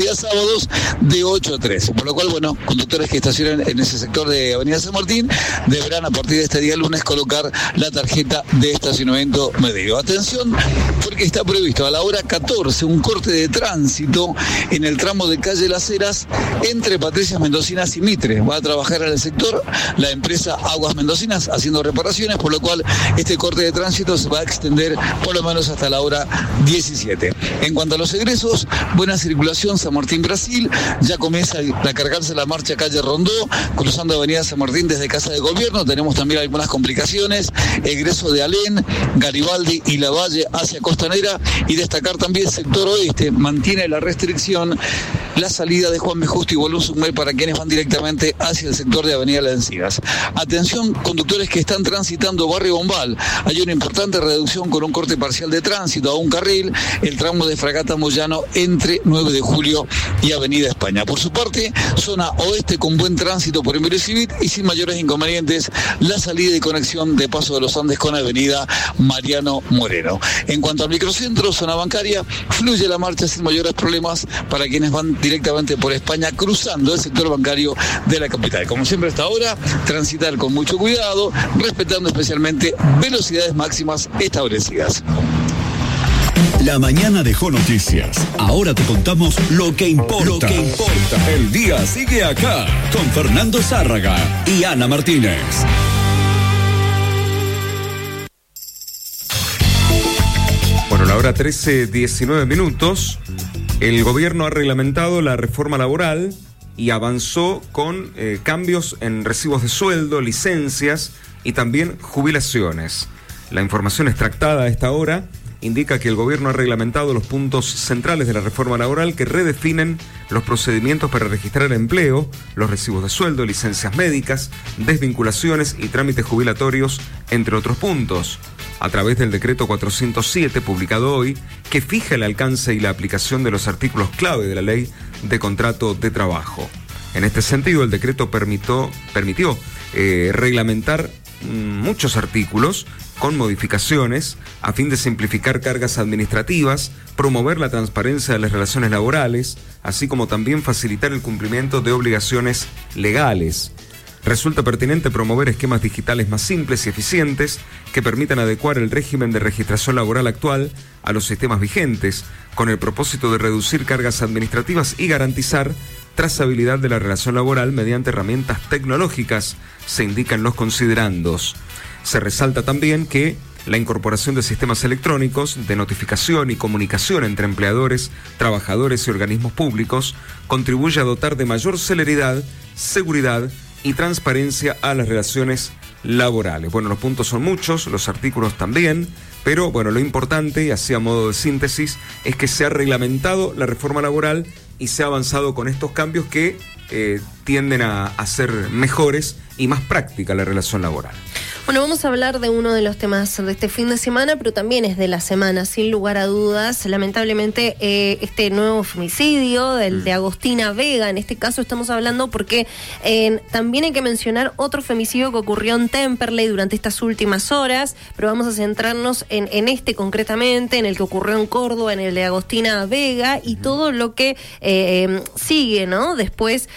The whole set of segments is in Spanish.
días sábados de 8 a 13. Por lo cual, bueno, conductores que estacionen en ese sector de Avenida San Martín deberán a partir de este día lunes colocar la tarjeta de estacionamiento medido. Atención, porque está previsto a la hora 14 un corte de tránsito en el tramo de calle Las Heras entre Patricias Mendocinas y Mitre. Va a trabajar en el sector la empresa Aguas Mendocinas haciendo reparaciones, por lo cual este corte de tránsito se va a extender por lo menos hasta la hora 17. En cuanto a los egresos, buena circulación San Martín Brasil, ya comienza a cargarse la marcha calle Rondó, cruzando Avenida San Martín desde Casa de Gobierno. Tenemos también algunas complicaciones, egreso de Alén, Garibaldi y Lavalle hacia Costanera, y destacar también sector oeste, mantiene la restricción la salida de Juan B. Justo y Bolón Sumé para quienes van directamente hacia el sector de Avenida Las Encinas. Atención, conductores que están transitando Barrio Bombal, hay una importante reducción con un corte parcial de tránsito a un carril, el tramo de Fragata Moyano entre 9 de Julio y Avenida España. Por su parte, zona oeste con buen tránsito por Emilio Civit y sin mayores inconvenientes la salida y conexión de Paso de los Andes con Avenida Mariano Moreno. En cuanto al microcentro, zona bancaria, fluye la marcha sin mayores problemas para quienes van directamente por España cruzando el sector bancario de la capital. Como siempre hasta ahora, transitar con mucho cuidado, respetando especialmente velocidades máximas establecidas. La mañana dejó noticias. Ahora te contamos lo que importa. El día sigue acá con Fernando Zárraga y Ana Martínez. Bueno, la hora 13:19. El gobierno ha reglamentado la reforma laboral y avanzó con cambios en recibos de sueldo, licencias y también jubilaciones. La información extractada a esta hora indica que el gobierno ha reglamentado los puntos centrales de la reforma laboral que redefinen los procedimientos para registrar empleo, los recibos de sueldo, licencias médicas, desvinculaciones y trámites jubilatorios, entre otros puntos, a través del decreto 407 publicado hoy, que fija el alcance y la aplicación de los artículos clave de la ley de contrato de trabajo. En este sentido, el decreto permitió reglamentar muchos artículos con modificaciones a fin de simplificar cargas administrativas, promover la transparencia de las relaciones laborales, así como también facilitar el cumplimiento de obligaciones legales. Resulta pertinente promover esquemas digitales más simples y eficientes que permitan adecuar el régimen de registración laboral actual a los sistemas vigentes, con el propósito de reducir cargas administrativas y garantizar trazabilidad de la relación laboral mediante herramientas tecnológicas, se indican los considerandos. Se resalta también que la incorporación de sistemas electrónicos de notificación y comunicación entre empleadores, trabajadores y organismos públicos contribuye a dotar de mayor celeridad, seguridad y transparencia a las relaciones laborales. Bueno, los puntos son muchos, los artículos también, pero bueno, lo importante, y así a modo de síntesis, es que se ha reglamentado la reforma laboral y se ha avanzado con estos cambios que tienden a hacer mejores y más práctica la relación laboral. Bueno, vamos a hablar de uno de los temas de este fin de semana, pero también es de la semana, sin lugar a dudas. Lamentablemente, este nuevo femicidio de Agostina Vega, en este caso estamos hablando porque también hay que mencionar otro femicidio que ocurrió en Temperley durante estas últimas horas, pero vamos a centrarnos en este concretamente, en el que ocurrió en Córdoba, en el de Agostina Vega y todo lo que sigue, ¿no? Después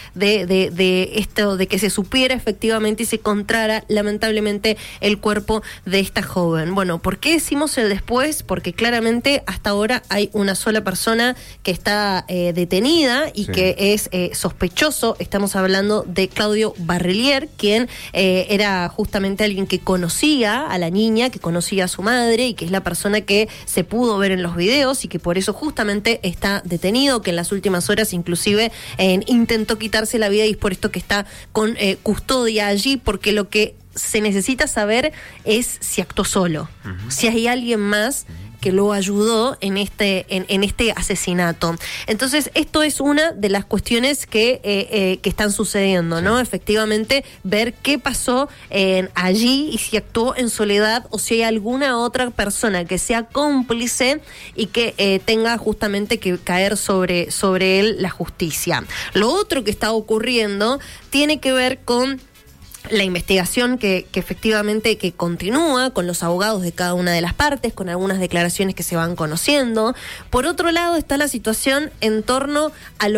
de esto, de que se supiera efectivamente y se encontrara lamentablemente el cuerpo de esta joven. Bueno, ¿por qué decimos el después? Porque claramente hasta ahora hay una sola persona que está detenida y que es sospechoso. Estamos hablando de Claudio Barrelier, quien era justamente alguien que conocía a la niña, que conocía a su madre y que es la persona que se pudo ver en los videos y que por eso justamente está detenido, que en las últimas horas inclusive intentó quitarse la vida y es por esto que está con custodia allí, porque lo que se necesita saber es si actuó solo, si hay alguien más que lo ayudó en este asesinato. Entonces, esto es una de las cuestiones que están sucediendo, ¿no? Efectivamente, ver qué pasó allí y si actuó en soledad o si hay alguna otra persona que sea cómplice y que tenga justamente que caer sobre él la justicia. Lo otro que está ocurriendo tiene que ver con la investigación que efectivamente que continúa con los abogados de cada una de las partes, con algunas declaraciones que se van conociendo. Por otro lado está la situación en torno a los